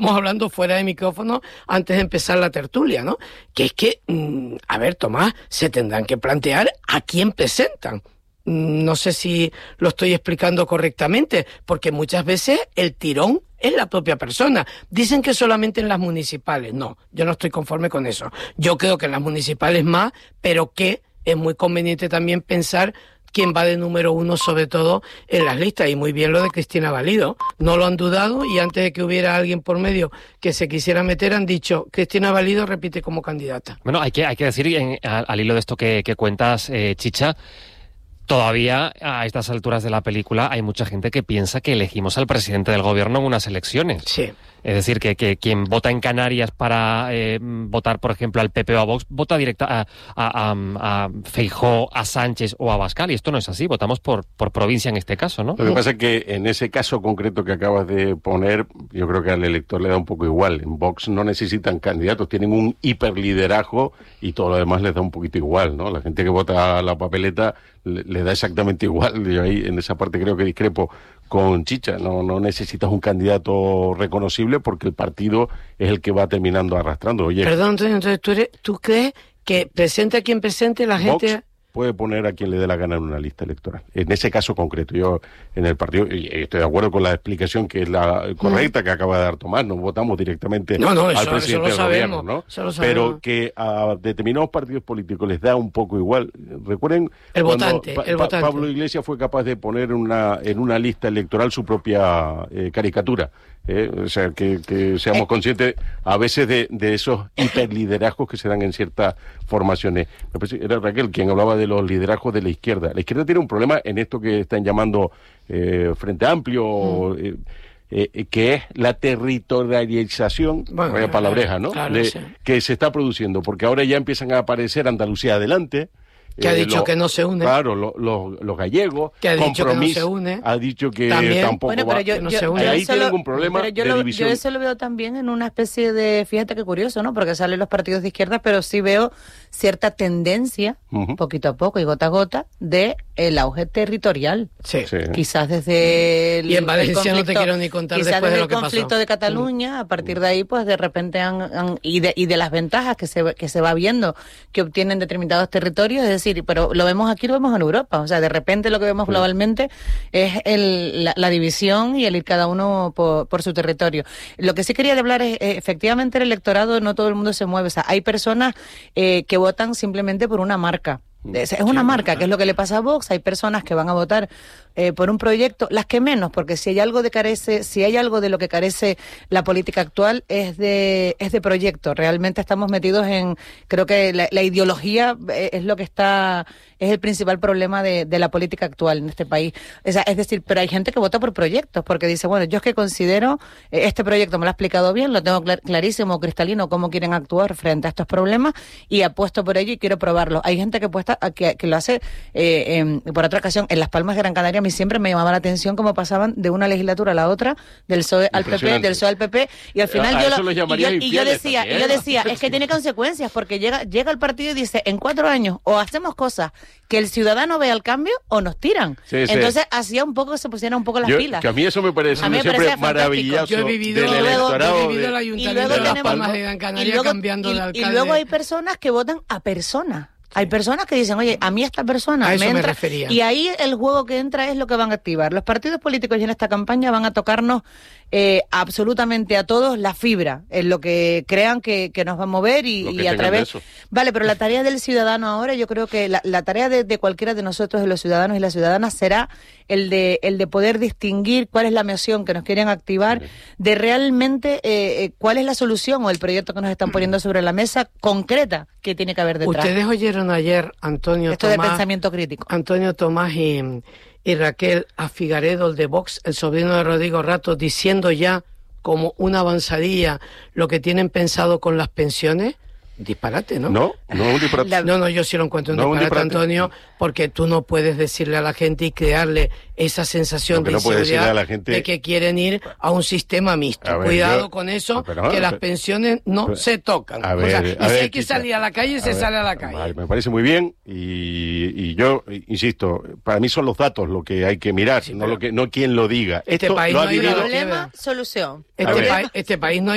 hablando fuera de micrófono antes de empezar la tertulia, ¿no? Que es que, a ver, Tomás, se tendrán que plantear a quién presentan. No sé si lo estoy explicando correctamente, porque muchas veces el tirón es la propia persona. Dicen que solamente en las municipales. No, yo no estoy conforme con eso. Yo creo que en las municipales más, pero que es muy conveniente también pensar quién va de número uno, sobre todo en las listas. Y muy bien lo de Cristina Valido. No lo han dudado y antes de que hubiera alguien por medio que se quisiera meter, han dicho, Cristina Valido repite como candidata. Bueno, hay que decir, al hilo de esto que cuentas, Chicha, todavía a estas alturas de la película hay mucha gente que piensa que elegimos al presidente del gobierno en unas elecciones. Sí. Es decir, que quien vota en Canarias para votar, por ejemplo, al PP o a Vox, vota directa a Feijóo, a Sánchez o a Abascal. Y esto no es así, votamos por provincia en este caso, ¿no? Lo que pasa es que en ese caso concreto que acabas de poner, yo creo que al elector le da un poco igual. En Vox no necesitan candidatos, tienen un hiperliderazgo y todo lo demás les da un poquito igual, ¿no? La gente que vota a la papeleta le da exactamente igual. Yo ahí en esa parte creo que discrepo con Chicha. No necesitas un candidato reconocible porque el partido es el que va terminando arrastrando. Oye, perdón, Antonio, entonces ¿tú crees que presente a quien presente la gente? Vox puede poner a quien le dé la gana en una lista electoral. En ese caso concreto, yo en el partido, y estoy de acuerdo con la explicación que es la correcta que acaba de dar Tomás, no votamos directamente al presidente del gobierno, ¿no? Pero que a determinados partidos políticos les da un poco igual. Recuerden, el votante. Pablo Iglesias fue capaz de poner en una lista electoral su propia caricatura. O sea, que seamos conscientes a veces de esos hiperliderazgos que se dan en ciertas formaciones. Me parece, era Raquel quien hablaba de los liderazgos de la izquierda. La izquierda tiene un problema en esto que están llamando Frente Amplio, que es la territorialización, vaya palabreja, ¿no? Claro, sí. Que se está produciendo, porque ahora ya empiezan a aparecer Andalucía adelante. Que ha dicho que no se une. Claro, los gallegos. Que ha dicho que no se une. Ha dicho que también, tampoco bueno, pero va. No se une. Ahí tienen un problema de división. Yo eso lo veo también en una especie de, fíjate qué curioso, ¿no? Porque salen los partidos de izquierda, pero sí veo cierta tendencia, poquito a poco y gota a gota, de el auge territorial. Sí. Quizás desde y en Valencia no te quiero ni contar después de lo que pasó. El conflicto de Cataluña, a partir de ahí, pues de repente y de las ventajas que se va viendo que obtienen determinados territorios, es decir, pero lo vemos aquí, lo vemos en Europa, o sea, de repente lo que vemos globalmente es la división y el ir cada uno por su territorio. Lo que sí quería hablar es, efectivamente, el electorado, no todo el mundo se mueve, o sea, hay personas que votan simplemente por una marca. Es una marca, que es lo que le pasa a Vox. Hay personas que van a votar por un proyecto, las que menos, porque si hay algo de lo que carece la política actual es de proyecto. Realmente estamos metidos creo que la ideología es lo que es el principal problema de la política actual en este país. Es decir, pero hay gente que vota por proyectos, porque dice, bueno, yo es que considero, este proyecto me lo ha explicado bien, lo tengo clarísimo, cristalino, cómo quieren actuar frente a estos problemas, y apuesto por ello y quiero probarlo. Hay gente que lo hace, por otra ocasión, en Las Palmas de Gran Canaria. A mí siempre me llamaba la atención cómo pasaban de una legislatura a la otra, del PSOE al PP, del PSOE al PP, y al final yo decía, es que tiene consecuencias, porque llega el partido y dice, en 4 años, o hacemos cosas que el ciudadano vea el cambio, o nos tiran. Entonces, hacía un poco, se pusieran un poco las pilas. Que a mí eso me parece siempre maravilloso. Yo he vivido el ayuntamiento de Las Palmas de Gran Canaria cambiando de alcalde. Y luego hay personas que votan a persona. Hay personas que dicen, oye, a mí esta persona a eso me entra, refería. Y ahí el juego que entra es lo que van a activar. Los partidos políticos ya en esta campaña van a tocarnos absolutamente a todos la fibra, en lo que crean que nos va a mover y a través... Vale, pero la tarea del ciudadano ahora, yo creo que la tarea de cualquiera de nosotros, de los ciudadanos y las ciudadanas, será el de poder distinguir cuál es la emoción que nos quieren activar, de realmente cuál es la solución o el proyecto que nos están poniendo sobre la mesa concreta que tiene que haber detrás. Ustedes oyeron ayer, Antonio Esto Tomás... de pensamiento crítico. Antonio Tomás y Raquel, a Figaredo, el de Vox, el sobrino de Rodrigo Rato, diciendo ya como una avanzadilla lo que tienen pensado con las pensiones. Disparate, ¿no? No un disparate. No, yo sí lo encuentro un disparate, Antonio, porque tú no puedes decirle a la gente y crearle esa sensación de inseguridad de que quieren ir a un sistema mixto. Cuidado con eso, que las pensiones no se tocan. Y si hay que salir a la calle, se sale a la calle. Me parece muy bien y yo insisto, para mí son los datos lo que hay que mirar, no quien lo diga. Problema, solución. Este país no